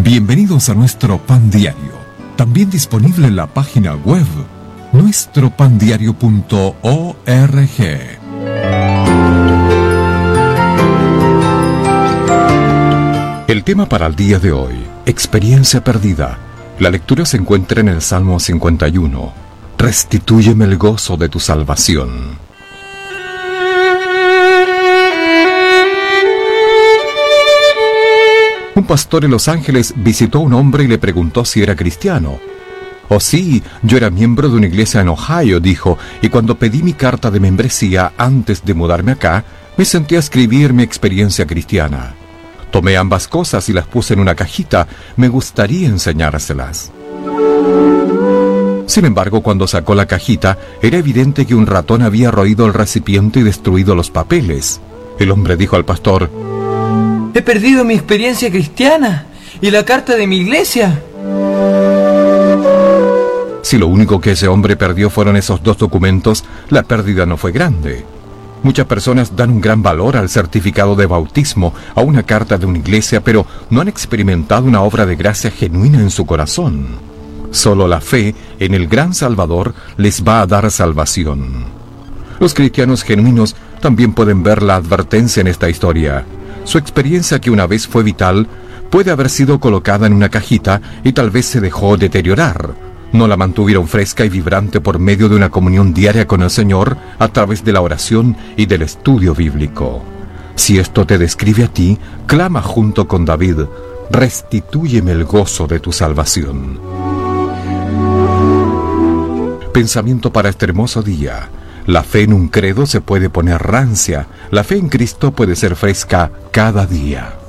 Bienvenidos a nuestro Pan Diario, también disponible en la página web nuestropandiario.org. El tema para el día de hoy, experiencia perdida. La lectura se encuentra en el Salmo 51. Restitúyeme el gozo de tu salvación. Un pastor en Los Ángeles visitó a un hombre y le preguntó si era cristiano. «Oh sí, yo era miembro de una iglesia en Ohio», dijo, «y cuando pedí mi carta de membresía antes de mudarme acá, me senté a escribir mi experiencia cristiana. Tomé ambas cosas y las puse en una cajita. Me gustaría enseñárselas». Sin embargo, cuando sacó la cajita, era evidente que un ratón había roído el recipiente y destruido los papeles. El hombre dijo al pastor: «He perdido mi experiencia cristiana y la carta de mi iglesia». Si lo único que ese hombre perdió fueron esos dos documentos, la pérdida no fue grande. Muchas personas dan un gran valor al certificado de bautismo, a una carta de una iglesia, pero no han experimentado una obra de gracia genuina en su corazón. Solo la fe en el gran Salvador les va a dar salvación. Los cristianos genuinos también pueden ver la advertencia en esta historia. Su experiencia, que una vez fue vital, puede haber sido colocada en una cajita y tal vez se dejó deteriorar. No la mantuvieron fresca y vibrante por medio de una comunión diaria con el Señor a través de la oración y del estudio bíblico. Si esto te describe a ti, clama junto con David: «Restitúyeme el gozo de tu salvación». Pensamiento para este hermoso día. La fe en un credo se puede poner rancia. La fe en Cristo puede ser fresca cada día.